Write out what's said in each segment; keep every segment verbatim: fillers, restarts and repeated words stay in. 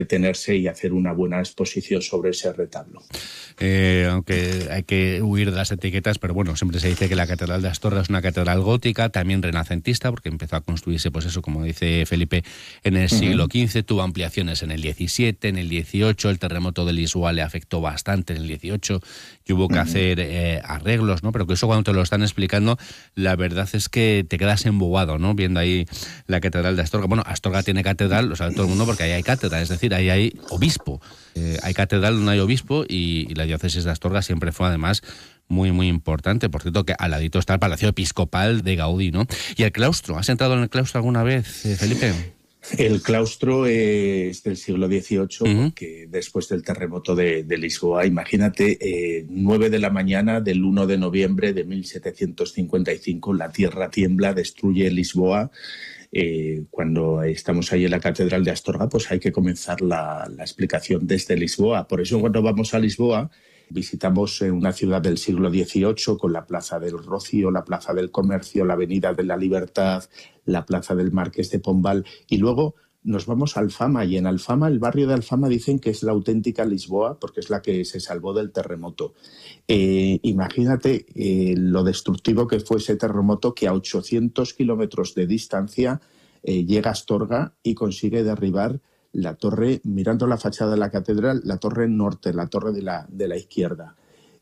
detenerse y hacer una buena exposición sobre ese retablo. Eh, aunque hay que huir de las etiquetas, pero bueno, siempre se dice que la Catedral de Astorga es una catedral gótica, también renacentista, porque empezó a construirse, pues eso, como dice Felipe, en el siglo quince, tuvo ampliaciones en el diecisiete, en el dieciocho, el terremoto de Lisboa le afectó bastante en el dieciocho, y hubo que uh-huh. hacer eh, arreglos, ¿no? Pero que eso cuando te lo están explicando, la verdad es que te quedas embobado, ¿no? Viendo ahí la Catedral de Astorga. Bueno, Astorga tiene catedral, lo sabe todo el mundo, porque ahí hay cátedra, es decir, ahí hay obispo. Eh, hay catedral donde hay obispo y, y la diócesis de Astorga siempre fue además muy, muy importante. Por cierto, que al ladito está el Palacio Episcopal de Gaudí, ¿no? ¿Y el claustro? ¿Has entrado en el claustro alguna vez, eh, Felipe? El claustro es del siglo dieciocho, uh-huh. porque después del terremoto de, de Lisboa, imagínate, eh, nueve de la mañana del uno de noviembre de mil setecientos cincuenta y cinco, la tierra tiembla, destruye Lisboa. Eh, cuando estamos ahí en la Catedral de Astorga, pues hay que comenzar la, la explicación desde Lisboa. Por eso cuando vamos a Lisboa visitamos una ciudad del siglo dieciocho con la Plaza del Rocío, la Plaza del Comercio, la Avenida de la Libertad, la Plaza del Marqués de Pombal, y luego nos vamos a Alfama, y en Alfama, el barrio de Alfama, dicen que es la auténtica Lisboa porque es la que se salvó del terremoto. Eh, imagínate eh, lo destructivo que fue ese terremoto, que a ochocientos kilómetros de distancia eh, llega a Astorga y consigue derribar la torre, mirando la fachada de la catedral, la torre norte, la torre de la, de la izquierda,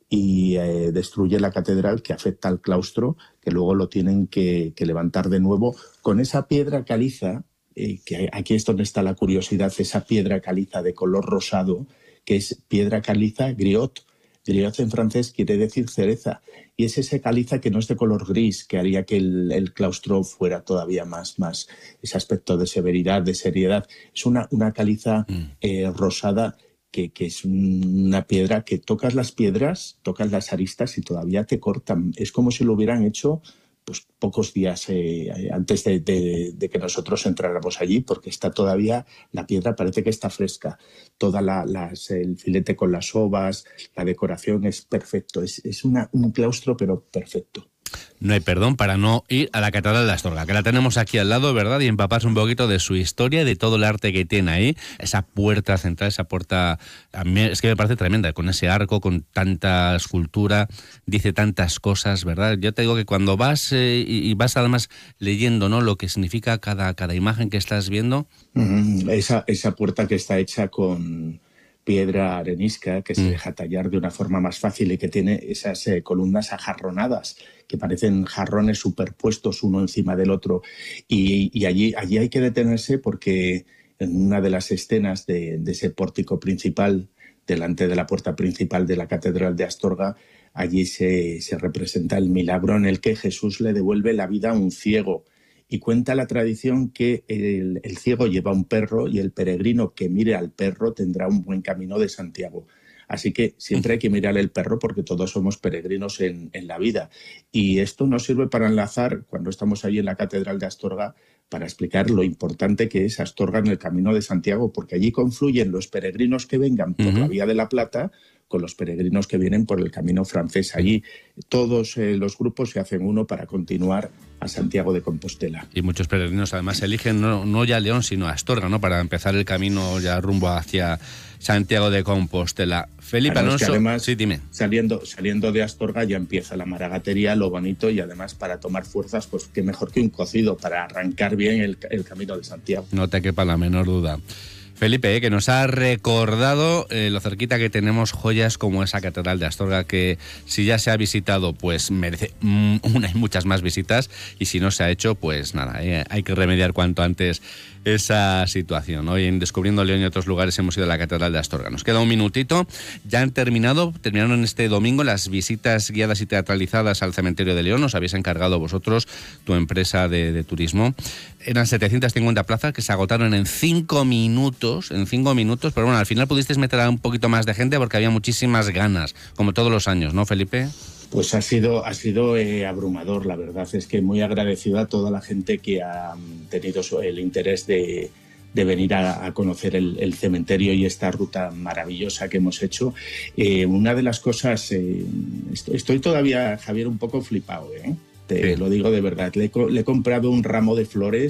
y eh, destruye la catedral, que afecta al claustro, que luego lo tienen que, que levantar de nuevo con esa piedra caliza, eh, que aquí es donde está la curiosidad, esa piedra caliza de color rosado, que es piedra caliza griot. Griot en francés quiere decir cereza, y es ese caliza que no es de color gris, que haría que el, el claustro fuera todavía más, más ese aspecto de severidad, de seriedad. Es una, una caliza mm. eh, rosada, que, que es una piedra que tocas las piedras, tocas las aristas y todavía te cortan. Es como si lo hubieran hecho pues pocos días eh, antes de, de, de que nosotros entráramos allí, porque está todavía, la piedra parece que está fresca. Toda la, las, el filete con las ovas, la decoración es perfecto. Es, es una, un claustro, pero perfecto. No hay perdón para no ir a la Catedral de Astorga, que la tenemos aquí al lado, ¿verdad? Y empaparse un poquito de su historia y de todo el arte que tiene ahí. Esa puerta central, esa puerta, a mí es que me parece tremenda, con ese arco, con tanta escultura, dice tantas cosas, ¿verdad? Yo te digo que cuando vas eh, y vas además leyendo, ¿no?, lo que significa cada, cada imagen que estás viendo. Mm, esa, esa puerta que está hecha con piedra arenisca, que se mm. deja tallar de una forma más fácil y que tiene esas eh, columnas ajarronadas, que parecen jarrones superpuestos uno encima del otro. Y, y allí, allí hay que detenerse, porque en una de las escenas de, de ese pórtico principal, delante de la puerta principal de la Catedral de Astorga, allí se, se representa el milagro en el que Jesús le devuelve la vida a un ciego. Y cuenta la tradición que el, el ciego lleva un perro y el peregrino que mire al perro tendrá un buen camino de Santiago. Así que siempre hay que mirar el perro, porque todos somos peregrinos en, en la vida. Y esto nos sirve para enlazar, cuando estamos ahí en la Catedral de Astorga, para explicar lo importante que es Astorga en el Camino de Santiago, porque allí confluyen los peregrinos que vengan por uh-huh. la Vía de la Plata con los peregrinos que vienen por el camino francés. Allí todos eh, los grupos se hacen uno para continuar a Santiago de Compostela. Y muchos peregrinos además eligen no, no ya León, sino Astorga, ¿no?, para empezar el camino ya rumbo hacia Santiago de Compostela. Felipe claro, Alonso, es que además, sí, dime. Saliendo, saliendo de Astorga ya empieza la maragatería, lo bonito, y además para tomar fuerzas, pues qué mejor que un cocido para arrancar bien el, el camino de Santiago. No te quepa la menor duda. Felipe, eh, que nos ha recordado eh, lo cerquita que tenemos joyas como esa Catedral de Astorga, que si ya se ha visitado, pues merece mm, una y muchas más visitas, y si no se ha hecho, pues nada, eh, hay que remediar cuanto antes esa situación. Hoy en Descubriendo León y otros lugares hemos ido a la Catedral de Astorga. Nos queda un minutito, ya han terminado, terminaron este domingo las visitas guiadas y teatralizadas al cementerio de León. Os habéis encargado vosotros, tu empresa de, de turismo. Eran setecientas cincuenta plazas que se agotaron en cinco minutos, en cinco minutos, pero bueno, al final pudisteis meter a un poquito más de gente porque había muchísimas ganas, como todos los años, ¿no, Felipe? Pues ha sido, ha sido eh, abrumador, la verdad. Es que muy agradecido a toda la gente que ha tenido el interés de, de venir a, a conocer el, el cementerio y esta ruta maravillosa que hemos hecho. Eh, una de las cosas, eh, estoy, estoy todavía, Javier, un poco flipado, ¿eh? Te sí. lo digo de verdad. Le, le he comprado un ramo de flores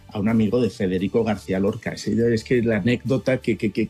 a un amigo de Federico García Lorca. Es, es que la anécdota que, que, que,